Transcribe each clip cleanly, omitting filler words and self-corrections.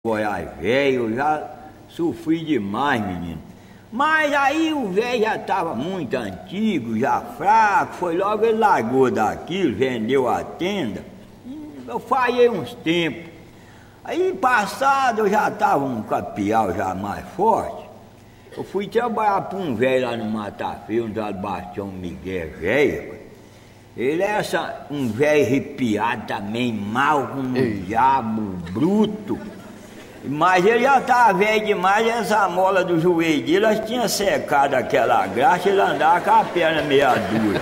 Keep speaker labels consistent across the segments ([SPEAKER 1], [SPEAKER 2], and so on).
[SPEAKER 1] Goiás velho, eu já sofri demais, menino. Mas aí o velho já estava muito antigo, já fraco, foi logo ele largou daquilo, vendeu a tenda. Eu falhei uns tempos. Aí passado eu já estava um capial já mais forte. Eu fui trabalhar para um velho lá no Mata Feio, um tal Bastião Miguel velho. Ele é um velho arrepiado também, mal como um diabo, bruto. Mas ele já estava velho demais, essa mola do joelho dele, elas tinham secado aquela graxa, ele andava com a perna meia dura.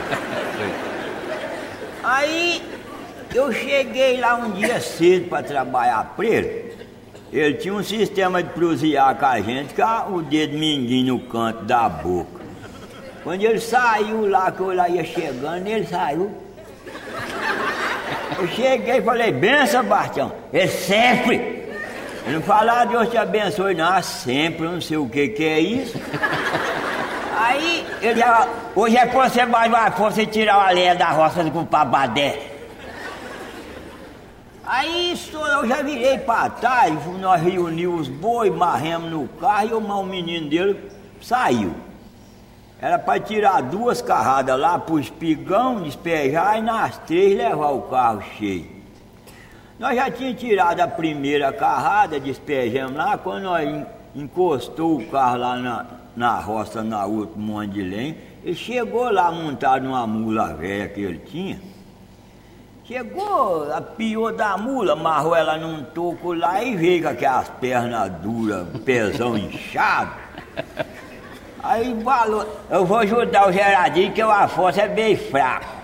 [SPEAKER 1] Aí eu cheguei lá um dia cedo para trabalhar para ele. Ele tinha um sistema de prosear com a gente, com o dedo mindinho no canto da boca. Quando ele saiu lá, que eu lá ia chegando, ele saiu. Eu cheguei e falei, benção, Bastião. Ele sempre. Ele não falava, Deus te abençoe, não, sempre, eu não sei o que é isso. Aí, ele já, hoje é pra você mais você tirar a lenha da roça com o Pabadé. Aí, eu já virei pra trás, nós reunimos os bois, marremos no carro e o menino dele saiu. Era pra tirar 2 carradas lá pro espigão, despejar e nas 3 levar o carro cheio. Nós já tínhamos tirado a primeira carrada, despejamos lá, quando nós encostou o carro lá na roça, na outra monte de lenha, ele chegou lá montado numa mula velha que ele tinha. Chegou, apiou da mula, amarrou ela num toco lá e veio com aquelas pernas duras, pezão inchado. Aí falou, eu vou ajudar o Gerardinho que o Afonso é bem fraco.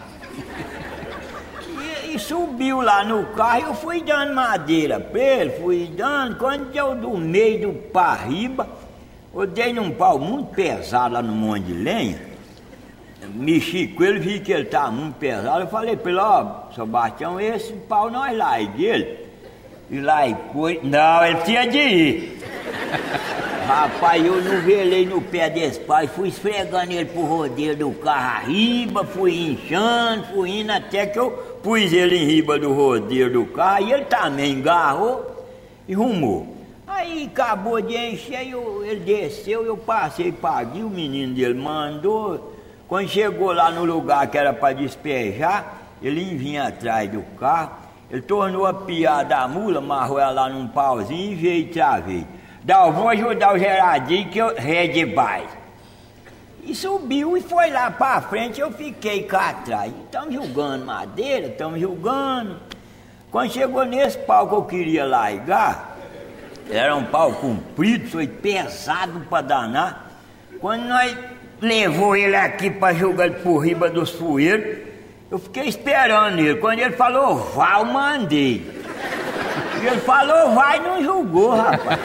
[SPEAKER 1] E subiu lá no carro e eu fui dando madeira pra ele, fui dando. Quando deu do meio do parriba, eu dei num pau muito pesado lá no monte de lenha. Mexi com ele, vi que ele estava muito pesado. Eu falei pra ele, ó, seu Bastião, esse pau nós larguei ele. E lá e foi. Não, ele tinha de ir. Rapaz, eu não velei no pé desse pai, fui esfregando ele pro rodeio do carro arriba, fui inchando, fui indo até que eu pus ele em riba do rodeio do carro e ele também engarrou e rumou. Aí acabou de encher, ele desceu, eu passei, paguei, o menino dele mandou. Quando chegou lá no lugar que era para despejar, ele vinha atrás do carro, ele tornou a piar da mula, amarrou ela lá num pauzinho e veio outra vez. Eu vou ajudar o Gerardinho que eu rei de baixo. E subiu e foi lá pra frente, eu fiquei cá atrás. Estamos julgando madeira, estamos julgando. Quando chegou nesse pau que eu queria largar, era um pau comprido, foi pesado pra danar. Quando nós levou ele aqui pra jogar ele por riba dos fueiros, eu fiquei esperando ele. Quando ele falou, vai, eu mandei. Ele falou, vai, não julgou, rapaz.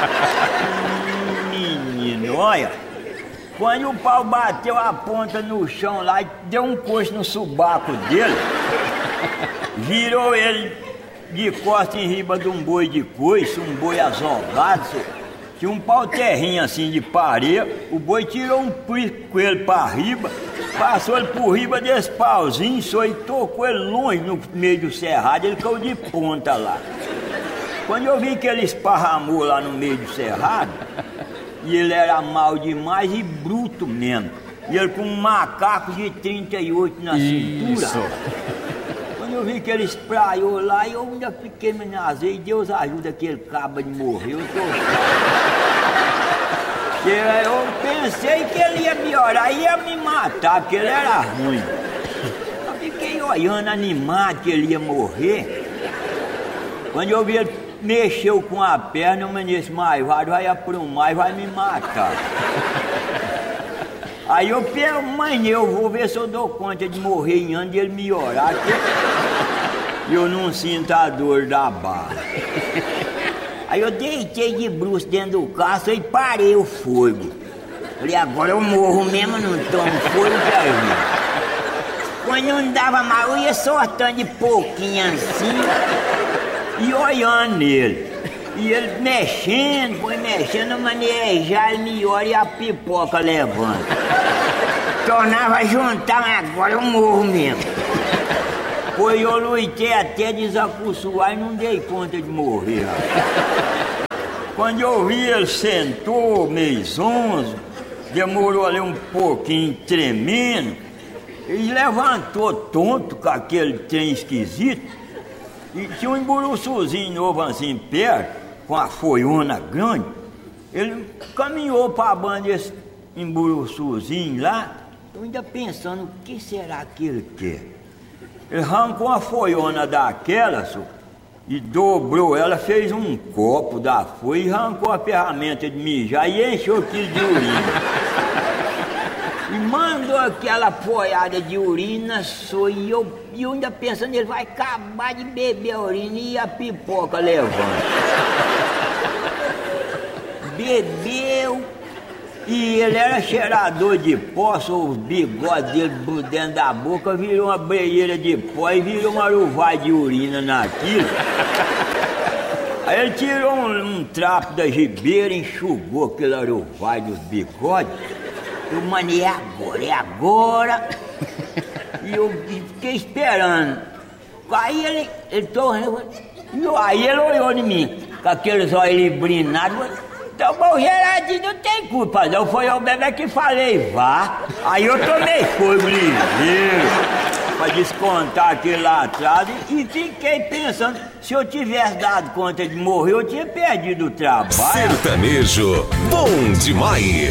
[SPEAKER 1] Menino, olha. Quando o pau bateu a ponta no chão lá, deu um coice no subaco dele, virou ele de costas em riba de um boi de coice, um boi azogado. Tinha um pau terrinho assim de parede, o boi tirou um coelho para riba, passou ele por riba desse pauzinho, só e tocou ele longe no meio do cerrado, ele caiu de ponta lá. Quando eu vi que ele esparramou lá no meio do cerrado, e ele era mal demais e bruto mesmo, e ele com um macaco de 38 na cintura. Quando eu vi que ele espraiou lá, eu ainda fiquei me nasei, Deus ajuda aquele cabo de morrer, eu pensei que ele ia melhorar, ia me matar, porque ele era ruim. Eu fiquei olhando animado que ele ia morrer. Quando eu vi ele mexeu com a perna, eu me disse, mas vai aprumar e vai me matar. Aí eu pensei, mãe, eu vou ver se eu dou conta de morrer em ano e ele melhorar, que eu não sinto a dor da barra. Aí eu deitei de bruço dentro do carro e parei o fogo. Falei, agora eu morro mesmo, não tomo fogo pra ver. Quando não dava mais, eu ia soltando de pouquinho assim e olhando nele. E ele mexendo, foi mexendo, manejar, ele melhora e a pipoca levando. Tornava a juntar, mas agora eu morro mesmo. Foi eu lutei até desacuçoar e não dei conta de morrer. Quando eu vi, ele sentou, meio zonzo, demorou ali um pouquinho tremendo, e levantou tonto com aquele trem esquisito, e tinha um emburuçuzinho novo assim perto, com a foiona grande. Ele caminhou para a banda desse emburuçuzinho lá, eu ainda pensando, o que será que ele quer? Ele arrancou uma foiona daquela, e dobrou ela, fez um copo da folha e arrancou a ferramenta de mijar e encheu aquilo de urina. E mandou aquela poiada de urina, e eu ainda pensando, ele vai acabar de beber a urina e a pipoca levando. Bebeu, e ele era cheirador de pó, os bigodes dele por dentro da boca, virou uma breieira de pó e virou uma aruvai de urina naquilo. Aí ele tirou um trapo da gibeira, enxugou aquele aruvai dos bigodes. Eu manei, é agora. E eu fiquei esperando. Aí ele olhou em mim, com aqueles olhos brinados. Então, bom, Gerardinho, não tem culpa, não. Foi eu mesmo que falei, vá. Aí eu tomei fogo ligeiro pra descontar aquele lá atrás e fiquei pensando, se eu tivesse dado conta de morrer, eu tinha perdido o trabalho.
[SPEAKER 2] Sertanejo, bom demais.